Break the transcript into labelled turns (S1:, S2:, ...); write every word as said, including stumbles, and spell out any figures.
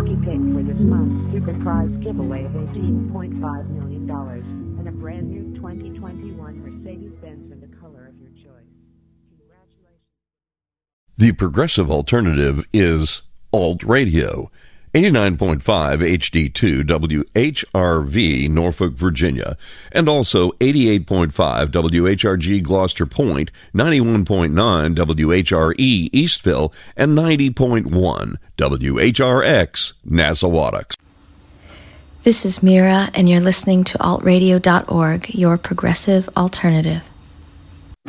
S1: lucky pick for this month's super prize giveaway of eighteen point five million dollars and a brand new twenty twenty-one Mercedes-Benz in the color of your choice. Congratulations.
S2: The Progressive Alternative is Alt Radio. eighty-nine point five H D two W H R V Norfolk, Virginia, and also eighty-eight point five W H R G Gloucester Point, ninety-one point nine W H R E Eastville, and ninety point one W H R X Nassawadox.
S3: This is Mira, and you're listening to alt radio dot org, your progressive alternative.